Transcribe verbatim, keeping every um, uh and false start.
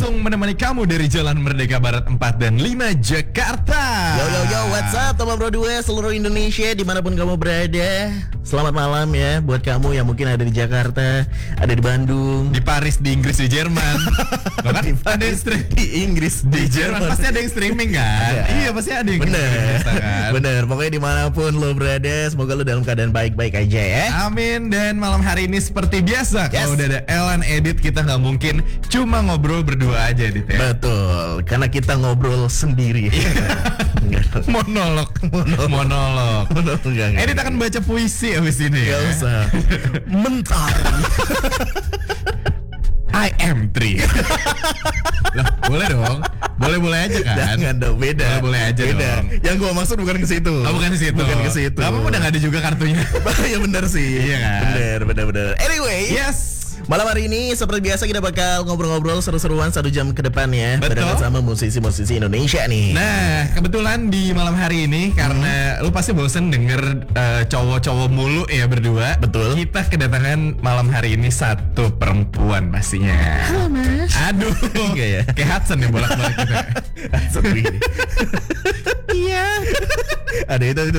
langsung menemani kamu dari Jalan Merdeka Barat empat dan lima Jakarta. Yo yo yo, what's up teman Broadway seluruh Indonesia dimanapun kamu berada. Selamat malam ya buat kamu yang mungkin ada di Jakarta, ada di Bandung, Di Paris, di Inggris, di Jerman. Loh kan Di ada yang Paris, stream di Inggris, di Jerman pasti ada yang streaming kan? Ada. Iya pasti ada yang Bener, streaming, kan? bener. Pokoknya dimanapun lo berada, semoga lo dalam keadaan baik-baik aja ya. Amin. Dan malam hari ini seperti biasa, Yes. kalau udah ada Ellen Edit, kita nggak mungkin cuma ngobrol berdua aja, Dit ya. Betul, karena kita ngobrol sendiri. Enggak, Monolog, monolog, monolog. enggak, enggak. Edit akan baca puisi abis ini ya. Gak usah. Mentar. I am three. Lah, boleh dong. Boleh-boleh aja kan? Jangan dong, beda. Boleh-boleh aja beda. dong. Yang gua maksud bukan ke situ. Oh, bukan ke situ. Bukan ke situ. Gak apa-apa, udah gak ada juga kartunya. Ya benar sih. Iya kan? Bener, bener, bener. Anyway, Yes. malam hari ini seperti biasa kita bakal ngobrol-ngobrol seru-seruan satu jam ke depan ya. Betul. Barengan sama musisi-musisi Indonesia nih. Nah, kebetulan di malam hari ini karena lu pasti bosen denger eh, cowok-cowok mulu ya berdua. Betul. Kita kedatangan malam hari ini satu perempuan pastinya. Halo mas. Aduh. Enggak ya? Kayak Hudson ya bolak-balik kita. Sepi. Iya. Ada itu, itu